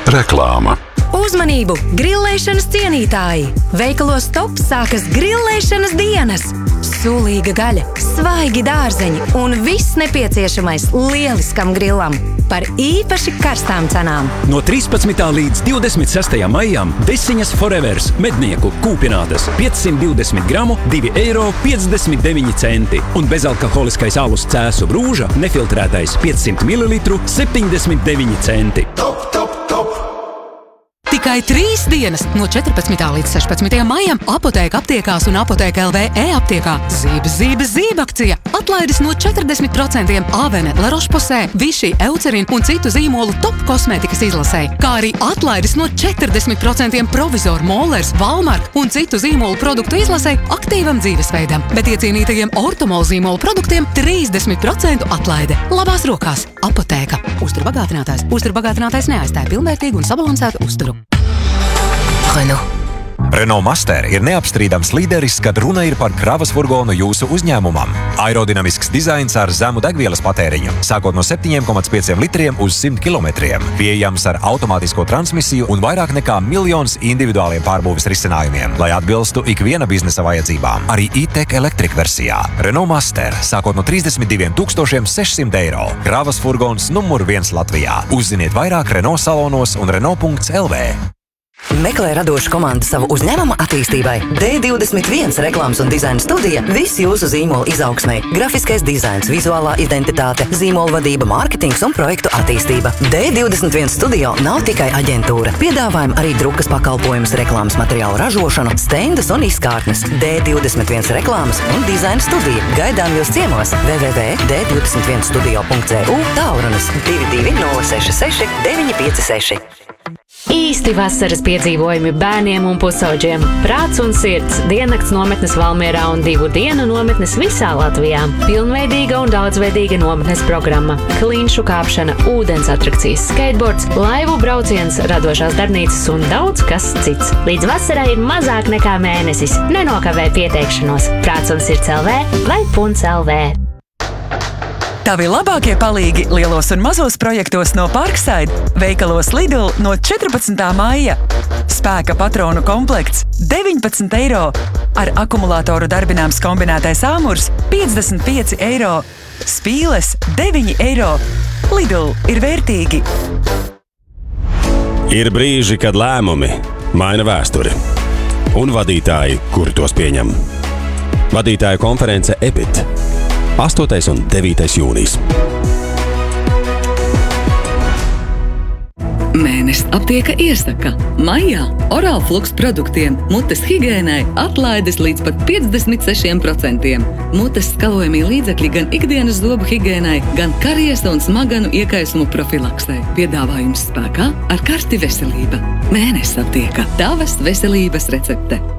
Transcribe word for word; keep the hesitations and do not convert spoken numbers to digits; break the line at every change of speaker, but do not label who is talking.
Reklāma.
Uzmanību! Grillēšanas cienītāji! Veikalos Top sākas grillēšanas dienas! Sulīga gaļa, svaigi dārzeņi un viss nepieciešamais lieliskam grillam par īpaši karstām cenām.
No trīspadsmitā līdz divdesmit sestajam maijam Desiņas Forevers mednieku kūpinātas piecsimt divdesmit gramu divi eiro piecdesmit deviņi centi un bezalkoholiskais alus Cēsu Brūža nefiltrētais piecsimt mililitru septiņdesmit deviņi centi.
Top, top, top!
Tikai trīs dienas no četrpadsmitā līdz sešpadsmitajam maijam Apotēka aptiekās un Apotēka L V e-aptiekā zībe, zībe, zībe akcija. Atlaides no četrdesmit procentiem Avene, La Roche-Posay, Vichy, Eucerin un citu zīmolu Top kosmētikas izlasē. Kā arī atlaides no četrdesmit procentiem Provizor, Mollers, Valmark un citu zīmolu produktu izlasē aktīvam dzīvesveidam. Bet iecienītajiem Ortomol zīmolu produktiem trīsdesmit procentu atlaide. Labās rokās. Apotēka. Uzturbagātinātājs. Uzturbagātinātājs neaizstāja pilnvērtīgu un sabalansētu uzturu.
Renault. Renault Master ir neapstrīdams līderis, kad runa ir par kravas furgonu jūsu uzņēmumam. Aerodinamisks dizains ar zemu degvielas patēriņu, sākot no septiņi komats pieci litriem uz simt kilometriem, pieejams ar automātisko transmisiju un vairāk nekā miljons individuāliem pārbūves risinājumiem, lai atbilstu ikviena biznesa vajadzībām. Arī e-tech elektrika versijā. Renault Master, sākot no trīsdesmit diviem tūkstošiem sešsimt eiro. Kravas furgons numur viens Latvijā. Uzziniet vairāk Renault salonos un Renault punkts L V.
Meklē radošu komandu savu uzņēmuma attīstībai. D divdesmit viens reklāmas un dizaina studija – viss jūsu zīmola izaugsmei. Grafiskais dizains, vizuālā identitāte, zīmola vadība, mārketings un projektu attīstība. D divdesmit viens studio nav tikai aģentūra. Piedāvājam arī drukas pakalpojumus, reklāmas materiālu ražošanu, stendus un izkārtnes. D divdesmit viens reklāmas un dizaina studija. Gaidām jūs ciemos w w w punkt d divdesmit viens studio punkt c u, tālrunis divi divi nulle seši seši deviņi pieci seši.
Īsti vasaras piedzīvojumi bērniem un pusauģiem. Prāts un sirds, diennakts nometnes Valmierā un divu dienu nometnes visā Latvijā. Pilnveidīga un daudzveidīga nometnes programma. Klinšu kāpšana, ūdens atrakcijas, skateboards, laivu brauciens, radošās darbnīcas un daudz kas cits. Līdz vasarai ir mazāk nekā mēnesis. Nenokavē pieteikšanos. Prāts un sirds L V vai punkts L V.
Tavi labākie palīgi lielos un mazos projektos no Parkside, veikalos Lidl no četrpadsmitā maija. Spēka patronu komplekts deviņpadsmit eiro, ar akumulātoru darbināms kombinētais āmurs piecdesmit pieci eiro, spīles deviņi eiro. Lidl ir vērtīgi.
Ir brīži, kad lēmumi maina vēsturi un vadītāji, kuri tos pieņem. Vadītāju konference EBIT. astotais un devītais jūnijas.
Mēnesis aptieka iesaka. Maijā Oralflux produktiem mutes higiēnai atlaides līdz pat piecdesmit sešiem procentiem. Mutes skalojamie līdzekļi gan ikdienas zobu higiēnai, gan kariesa un smaganu iekaisumu profilaksei. Piedāvājums spēkā ar karti veselība. Mēnesis aptieka. Tavas veselības recepte.